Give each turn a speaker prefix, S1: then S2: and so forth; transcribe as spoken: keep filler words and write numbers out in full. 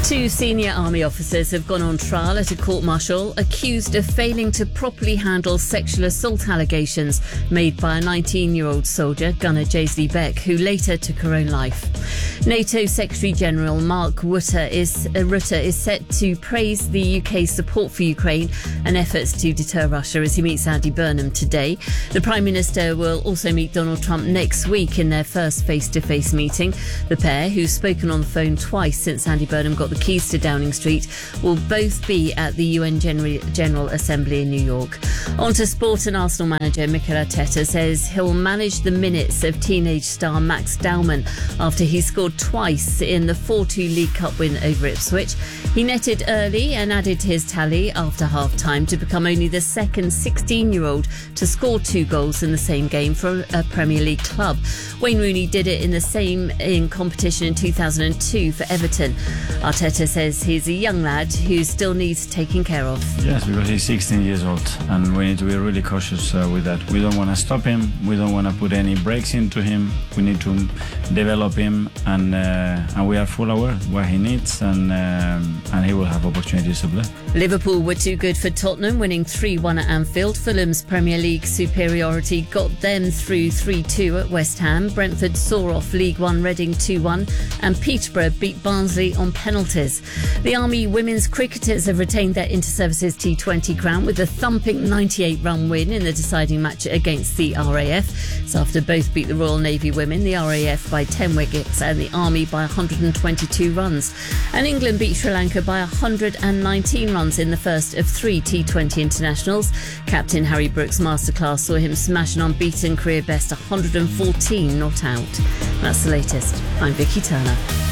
S1: Two senior army officers have gone on trial at a court-martial accused of failing to properly handle sexual assault allegations made by a nineteen-year-old soldier, Gunnar Jaisley Beck, who later took her own life. NATO Secretary-General Mark Rutte is, uh, Rutte is set to praise the U K's support for Ukraine and efforts to deter Russia as he meets Andy Burnham today. The Prime Minister will also meet Donald Trump next week in their first face-to-face meeting. The pair, who've spoken on the phone twice since Andy Burnham got the keys to Downing Street, will both be at the U N General, General Assembly in New York. On to sport, and Arsenal manager Mikel Arteta says he'll manage the minutes of teenage star Max Dowman after he scored twice in the four two League Cup win over Ipswich. He netted early and added to his tally after half-time to become only the second sixteen-year-old to score two goals in the same game for a Premier League club. Wayne Rooney did it in the same in competition in two thousand two for Everton. Arteta says he's a young lad who still needs taking care of.
S2: Yes, because he's sixteen years old and we need to be really cautious uh, with that. We don't want to stop him. We don't want to put any breaks into him. We need to develop him, and uh, and we are full aware what he needs, and um, and he will have opportunities to play.
S1: Liverpool were too good for Tottenham, winning three one at Anfield. Fulham's Premier League superiority got them through three two at West Ham. Brentford saw off League One Reading two one, and Peterborough beat Barnsley on penalties. The Army women's cricketers have retained their Inter-Services T twenty crown with a thumping ninety-eight run win in the deciding match against the R A F. So after both beat the Royal Navy women, the R A F by ten wickets and the Army by one hundred twenty-two runs. And England beat Sri Lanka by one hundred nineteen runs in the first of three T twenty internationals. Captain Harry Brooks' masterclass saw him smash an unbeaten career best one hundred fourteen not out. That's the latest. I'm Vicky Turner.